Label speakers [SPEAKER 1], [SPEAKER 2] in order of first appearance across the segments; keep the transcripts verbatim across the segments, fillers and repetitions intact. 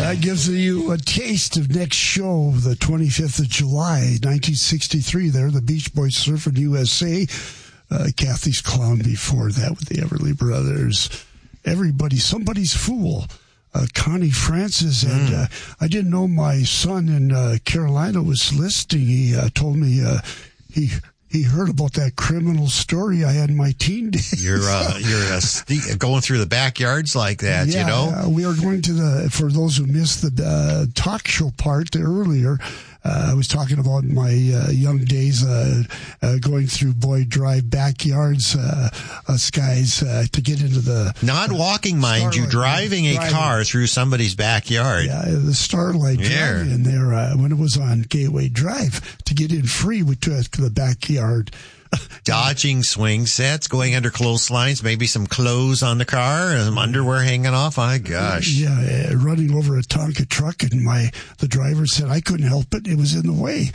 [SPEAKER 1] That gives you a taste of next show, the twenty-fifth of July, nineteen sixty-three. There, the Beach Boys Surfing U S A. Uh, Kathy's Clown before that with the Everly Brothers. Everybody, somebody's fool. Uh, Connie Francis. And
[SPEAKER 2] mm.
[SPEAKER 1] uh, I didn't know my son in uh, Carolina was listening. He uh, told me uh, he... He heard about that criminal story I had in my teen days.
[SPEAKER 2] You're uh, you're uh, st- going through the backyards like that,
[SPEAKER 1] yeah,
[SPEAKER 2] you know?
[SPEAKER 1] Uh, we are going to the, for those who missed the uh, talk show part earlier, uh, I was talking about my uh, young days uh, uh, going through Boyd Drive backyards, uh, us guys, uh, to get into the...
[SPEAKER 2] Not walking, mind you, driving a driving. car through somebody's backyard.
[SPEAKER 1] Yeah, the Starlight
[SPEAKER 2] yeah.
[SPEAKER 1] Drive in there, uh, when it was on Gateway Drive. To get in free, we took the backyard.
[SPEAKER 2] Dodging swing sets, going under clotheslines, maybe some clothes on the car, and some underwear hanging off. My gosh.
[SPEAKER 1] Yeah, uh, running over a Tonka truck, and my the driver said I couldn't help it. It was in the way.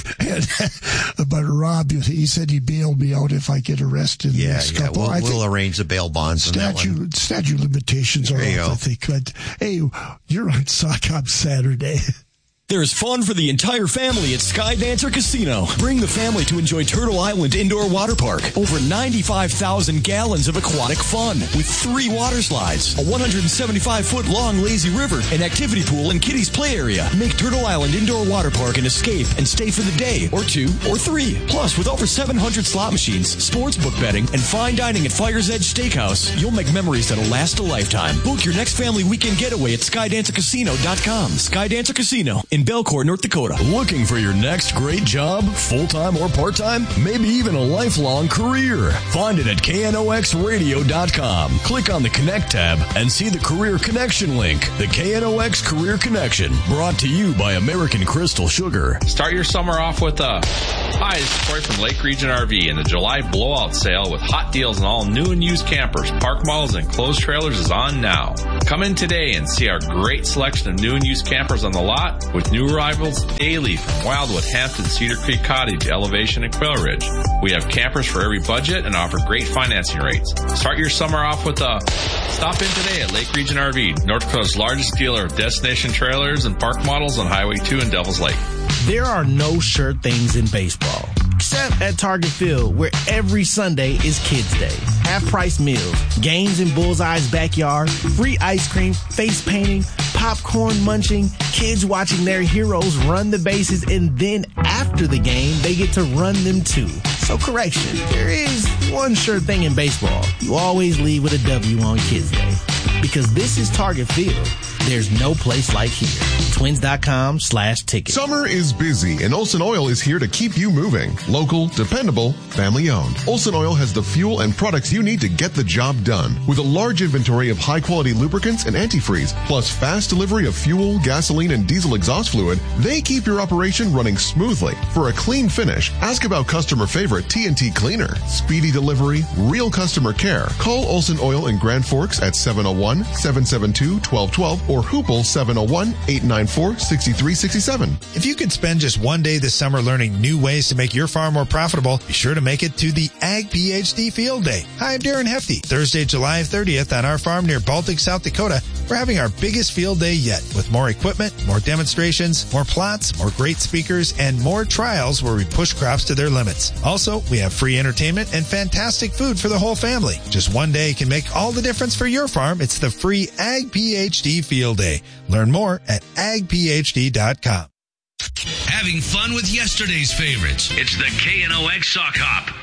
[SPEAKER 1] and, but Rob, he said he'd bail me out if I get arrested.
[SPEAKER 2] Yeah,
[SPEAKER 1] next
[SPEAKER 2] yeah.
[SPEAKER 1] couple.
[SPEAKER 2] We'll,
[SPEAKER 1] I
[SPEAKER 2] we'll arrange the bail bonds on that one.
[SPEAKER 1] Statute, statute limitations are off, I think. But, hey, you're on Sock Hop Saturday.
[SPEAKER 3] There's fun for the entire family at Skydancer Casino. Bring the family to enjoy Turtle Island Indoor Water Park. Over ninety-five thousand gallons of aquatic fun with three water slides, a one hundred seventy-five foot long lazy river, an activity pool, and kiddies play area. Make Turtle Island Indoor Water Park an escape and stay for the day, or two, or three. Plus, with over seven hundred slot machines, sportsbook betting, and fine dining at Fire's Edge Steakhouse, you'll make memories that'll last a lifetime. Book your next family weekend getaway at Skydancer Casino dot com. Skydancer Casino in Belcourt, North Dakota. Looking for your next great job, full-time or part-time? Maybe even a lifelong career? Find it at K N O X radio dot com. Click on the Connect tab and see the Career Connection link. The K N O X Career Connection, brought to you by American Crystal Sugar.
[SPEAKER 4] Start your summer off with a... Hi, this is Corey from Lake Region R V, and the July blowout sale with hot deals on all new and used campers, park models, and closed trailers is on now. Come in today and see our great selection of new and used campers on the lot with new arrivals daily from Wildwood, Hampton, Cedar Creek Cottage, Elevation, and Quail Ridge. We have campers for every budget and offer great financing rates. Start your summer off with a... Stop in today at Lake Region R V, North Dakota's largest dealer of destination trailers and park models on Highway two in Devil's Lake.
[SPEAKER 5] There are no sure things in baseball, except at Target Field, where every Sunday is Kids Day. Half-price meals, games in Bullseye's backyard, free ice cream, face painting, popcorn munching, kids watching their heroes run the bases, and then after the game, they get to run them too. So correction, there is one sure thing in baseball. You always leave with a W on Kids Day. Because this is Target Field. There's no place like here. Twins.com slash tickets.
[SPEAKER 6] Summer is busy, and Olsen Oil is here to keep you moving. Local, dependable, family owned. Olsen Oil has the fuel and products you need to get the job done. With a large inventory of high quality lubricants and antifreeze, plus fast delivery of fuel, gasoline, and diesel exhaust fluid, they keep your operation running smoothly. For a clean finish, ask about customer favorite T N T Cleaner. Speedy delivery, real customer care. Call Olsen Oil in Grand Forks at seven oh one, seven seven two, one two one two or Hoople seven oh one, eight nine four, six three six seven.
[SPEAKER 7] If you could spend just one day this summer learning new ways to make your farm more profitable, be sure to make it to the Ag PhD Field Day. Hi, I'm Darren Hefty. Thursday, July thirtieth on our farm near Baltic, South Dakota, we're having our biggest field day yet with more equipment, more demonstrations, more plots, more great speakers, and more trials where we push crops to their limits. Also, we have free entertainment and fantastic food for the whole family. Just one day can make all the difference for your farm. It's the free Ag PhD Field Day. Learn more at ag p h d dot com.
[SPEAKER 8] Having fun with yesterday's favorites. It's the K N O X Sock Hop.